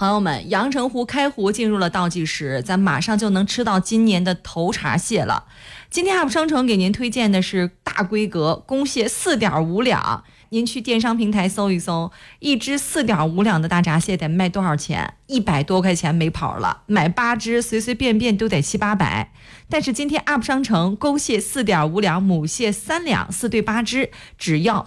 朋友们，阳澄湖开湖进入了倒计时，咱马上就能吃到今年的头茬蟹了。今天 UP 商城给您推荐的是大规格公蟹4.5两，您去电商平台搜一搜，一只4.5两的大闸蟹得卖多少钱？100多块钱没跑了，买8只随随便便都得7、800。但是今天 UP 商城公蟹4.5两，母蟹3两，4对8只，只要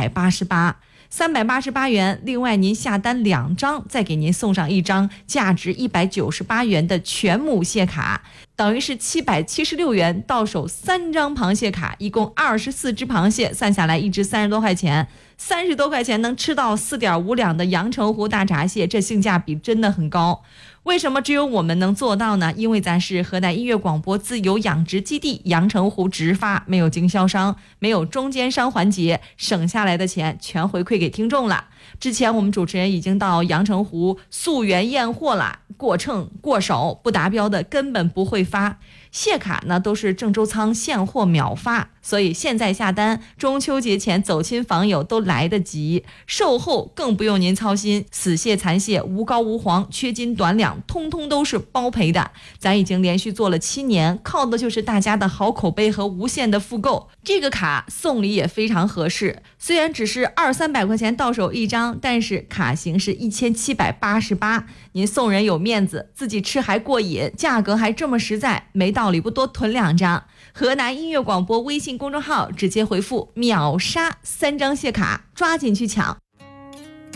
388元，另外您下单2张，再给您送上1张价值198元的全母蟹卡，等于是776元到手3张螃蟹卡，一共24只螃蟹，算下来一只30多块钱，30多块钱能吃到4.5两的阳澄湖大闸蟹，这性价比真的很高。为什么只有我们能做到呢？因为咱是河南音乐广播自由养殖基地，阳澄湖直发，没有经销商，没有中间商环节，省下来的钱全回馈给听众了。之前我们主持人已经到阳澄湖溯源验货了，过秤过手不达标的根本不会发。蟹卡呢都是郑州仓现货秒发，所以现在下单，中秋节前走亲访友都来得及，售后更不用您操心，死蟹残蟹无膏无黄，缺斤短两，通通都是包赔的。咱已经连续做了7年，靠的就是大家的好口碑和无限的复购。这个卡送礼也非常合适，虽然只是200-300块钱到手1张，但是卡型是1788，您送人有面子，自己吃还过瘾，价格还这么实在，没道理不多囤2张。河南音乐广播微信公众号直接回复秒杀3张蟹卡，抓紧去抢。